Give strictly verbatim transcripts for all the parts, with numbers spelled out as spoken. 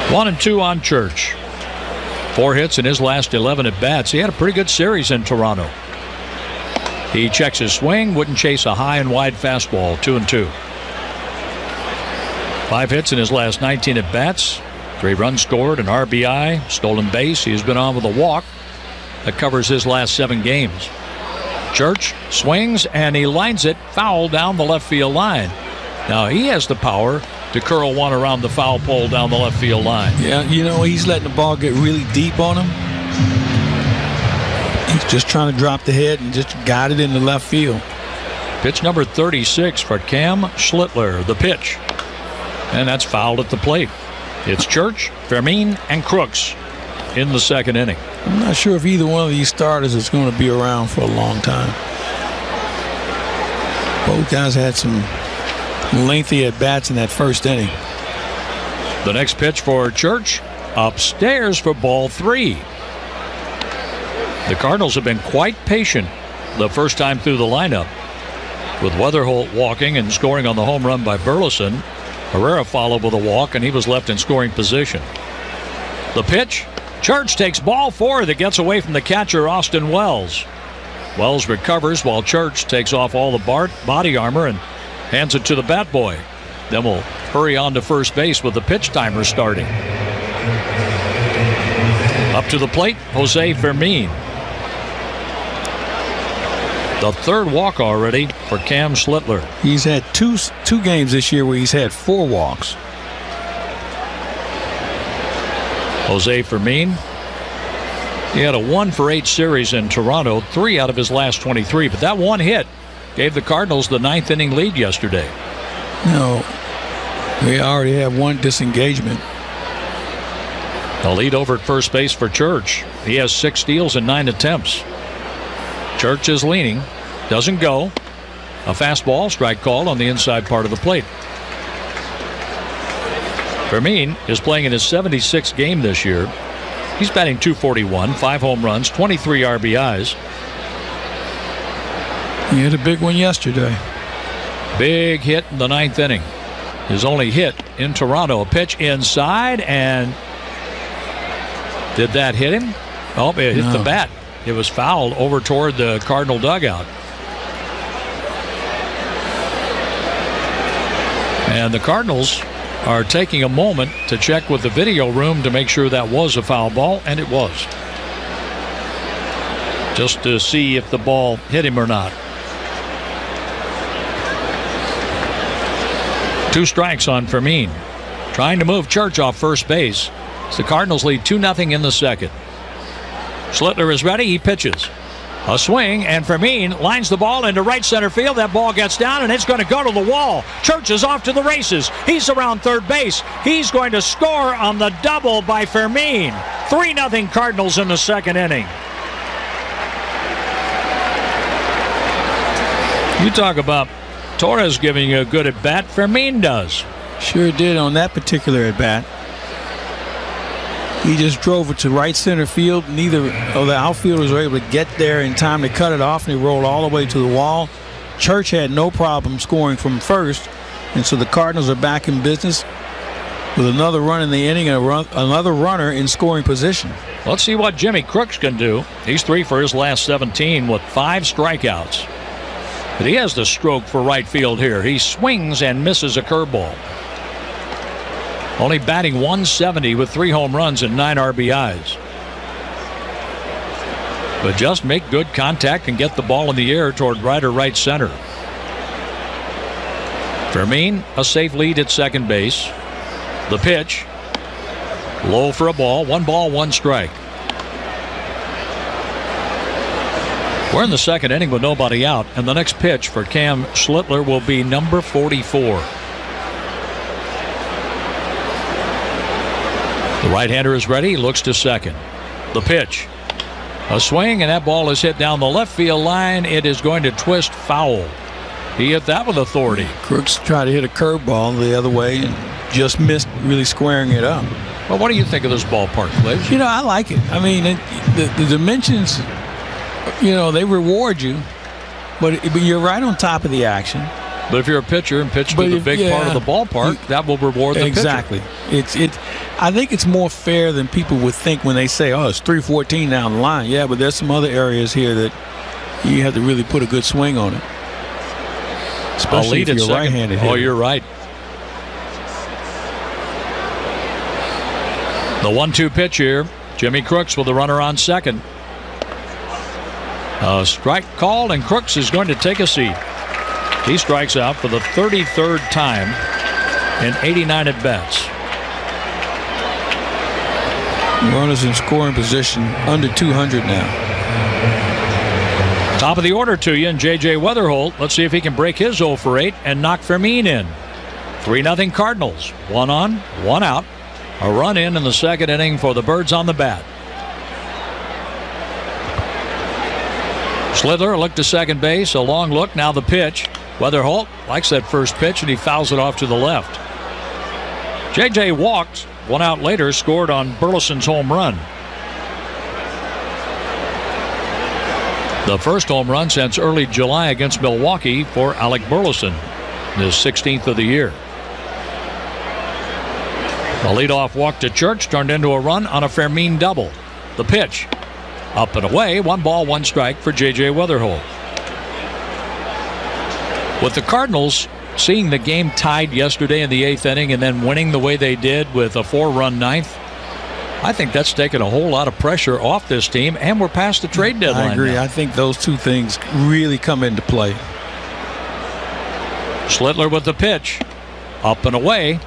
One and two on Church. Four hits in his last eleven at bats. He had a pretty good series in Toronto. He checks his swing, wouldn't chase a high and wide fastball. Two and two. Five hits in his last nineteen at bats. Three runs scored, an R B I, stolen base. He's been on with a walk. That covers his last seven games. Church swings and he lines it foul down the left field line. Now he has the power to curl one around the foul pole down the left field line. Yeah, you know, he's letting the ball get really deep on him. He's just trying to drop the head and just guide it in the left field. Pitch number thirty-six for Cam Schlittler, the pitch. And that's fouled at the plate. It's Church, Fermin, and Crooks in the second inning. I'm not sure if either one of these starters is going to be around for a long time. Both guys had some lengthy at-bats in that first inning. The next pitch for Church, upstairs for ball three. The Cardinals have been quite patient the first time through the lineup. With Weatherholt walking and scoring on the home run by Burleson, Herrera followed with a walk, and he was left in scoring position. The pitch, Church takes ball four that gets away from the catcher, Austin Wells. Wells recovers while Church takes off all the bar- body armor and hands it to the bat boy. Then we'll hurry on to first base with the pitch timer starting. Up to the plate, Jose Fermin. The third walk already for Cam Schlittler. He's had two two games this year where he's had four walks. Jose Fermin. He had a one for eight series in Toronto, three out of his last twenty-three. But that one hit gave the Cardinals the ninth inning lead yesterday. No, we already have one disengagement. The lead over at first base for Church. He has six steals and nine attempts. Church is leaning, doesn't go. A fastball, strike call on the inside part of the plate. Fermin is playing in his seventy-sixth game this year. He's batting two forty-one, five home runs, twenty-three R B Is. He had a big one yesterday. Big hit in the ninth inning. His only hit in Toronto. A pitch inside, and did that hit him? Oh, it hit no. the bat. It was fouled over toward the Cardinal dugout. And the Cardinals are taking a moment to check with the video room to make sure that was a foul ball, and it was. Just to see if the ball hit him or not. Two strikes on Fermin. Trying to move Church off first base. The Cardinals lead two nothing in the second. Schlittler is ready. He pitches. A swing, and Fermin lines the ball into right center field. That ball gets down, and it's going to go to the wall. Church is off to the races. He's around third base. He's going to score on the double by Fermin. three nothing Cardinals in the second inning. You talk about Torres giving you a good at-bat. Fermin does. Sure did on that particular at-bat. He just drove it to right center field. Neither of the outfielders were able to get there in time to cut it off, and he rolled all the way to the wall. Church had no problem scoring from first, and so the Cardinals are back in business with another run in the inning and a run, another runner in scoring position. Let's see what Jimmy Crooks can do. He's three for his last seventeen with five strikeouts. But he has the stroke for right field here. He swings and misses a curveball. Only batting one seventy with three home runs and nine R B Is. But just make good contact and get the ball in the air toward right or right center. Fermin, a safe lead at second base. The pitch. Low for a ball. One ball, one strike. We're in the second inning with nobody out, and the next pitch for Cam Schlittler will be number forty-four. The right-hander is ready. He looks to second. The pitch. A swing, and that ball is hit down the left field line. It is going to twist foul. He hit that with authority. Crooks tried to hit a curveball the other way and just missed really squaring it up. Well, what do you think of this ballpark, Liz? You know, I like it. I mean, it, the, the dimensions, you know, they reward you, but, it, but you're right on top of the action. But if you're a pitcher and pitch to But the if- big yeah. part of the ballpark, that will reward the Exactly. It's it. I think it's more fair than people would think when they say, "Oh, it's three fourteen down the line." Yeah, but there's some other areas here that you have to really put a good swing on it, pitcher. I'll especially lead if at you're second. right-handed. Oh, hitter. you're right. The one two pitch here. Jimmy Crooks with the runner on second. A strike called, and Crooks is going to take a seat. He strikes out for the thirty-third time in eighty-nine at-bats. Runners in scoring position under two hundred now. Top of the order to you, and J J Weatherholt. Let's see if he can break his oh for eight and knock Fermin in. three nothing Cardinals. One on, one out. A run in in the second inning for the Birds on the bat. Slidler looked to second base. A long look. Now the pitch. Weatherholt likes that first pitch, and he fouls it off to the left. J J walked. One out later, scored on Burleson's home run. The first home run since early July against Milwaukee for Alec Burleson, his sixteenth of the year. The leadoff walk to Church turned into a run on a Fermin double. The pitch. Up and away. One ball, one strike for J J Weatherholt. With the Cardinals seeing the game tied yesterday in the eighth inning and then winning the way they did with a four-run ninth, I think that's taken a whole lot of pressure off this team, and we're past the trade deadline. I agree. now. I think those two things really come into play. Slidler with the pitch. Up and away.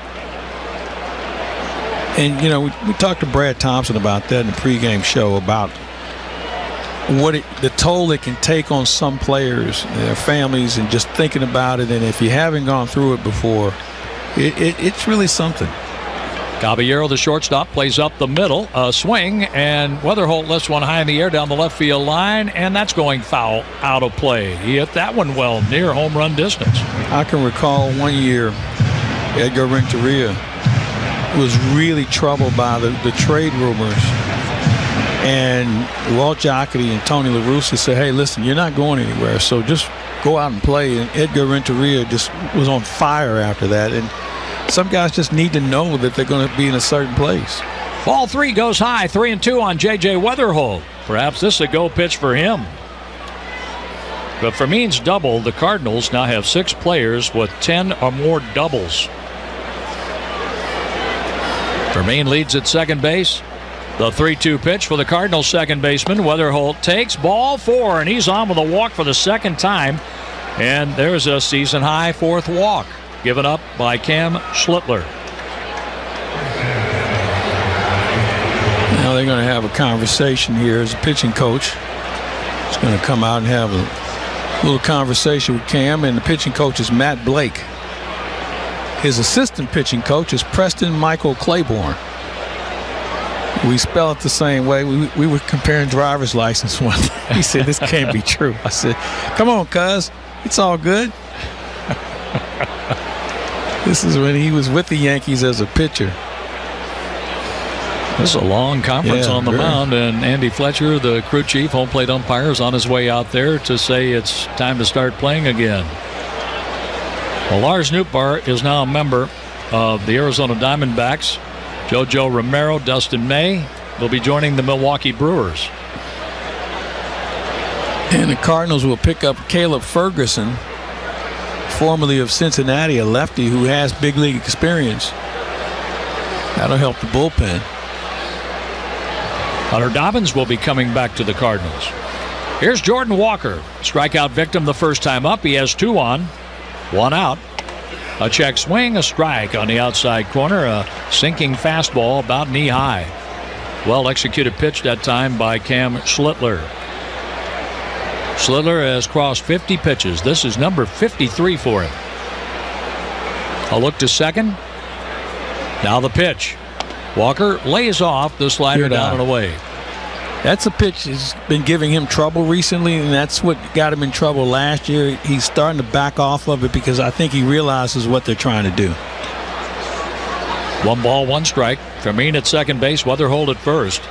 And, you know, we, we talked to Brad Thompson about that in the pregame show about what it, the toll it can take on some players, their families, and just thinking about it. And if you haven't gone through it before, it, it, it's really something. Caballero, the shortstop, plays up the middle. A swing, and Weatherholt lifts one high in the air down the left field line, and that's going foul out of play. He hit that one well near home run distance. I can recall one year Edgar Renteria was really troubled by the, the trade rumors. And Walt Jocketty and Tony La Russa said, hey, listen, you're not going anywhere, so just go out and play. And Edgar Renteria just was on fire after that. And some guys just need to know that they're going to be in a certain place. Ball three goes high, three and two on J J Weatherholt. Perhaps this is a go pitch for him. But for Fermin's double, the Cardinals now have six players with ten or more doubles. Fermin leads at second base. The three two pitch for the Cardinals second baseman. Weatherholt takes ball four, and he's on with a walk for the second time. And there's a season-high fourth walk given up by Cam Schlittler. Now they're going to have a conversation here as a pitching coach. He's going to come out and have a little conversation with Cam, and the pitching coach is Matt Blake. His assistant pitching coach is Preston Michael Claiborne. We spell it the same way. We, we were comparing driver's license one day. He said, this can't be true. I said, come on, cuz. It's all good. This is when he was with the Yankees as a pitcher. This is a long conference Yeah, on the very. mound, and Andy Fletcher, the crew chief, home plate umpire, is on his way out there to say it's time to start playing again. Well, Lars Nootbaar is now a member of the Arizona Diamondbacks. JoJo Romero, Dustin May will be joining the Milwaukee Brewers. And the Cardinals will pick up Caleb Ferguson, formerly of Cincinnati, a lefty who has big league experience. That'll help the bullpen. Hunter Dobbins will be coming back to the Cardinals. Here's Jordan Walker, strikeout victim the first time up. He has two on, one out. A check swing, a strike on the outside corner, a sinking fastball about knee high. Well executed pitch that time by Cam Schlittler. Schlittler has crossed fifty pitches. This is number fifty-three for him. A look to second. Now the pitch. Walker lays off the slider Good down eye. and away. That's a pitch that's been giving him trouble recently, and that's what got him in trouble last year. He's starting to back off of it because I think he realizes what they're trying to do. One ball, one strike. Fermin at second base, Weatherholt at first.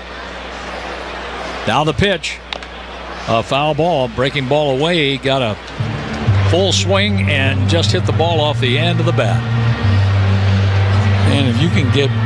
Now the pitch. A foul ball, breaking ball away. Got a full swing and just hit the ball off the end of the bat. And if you can get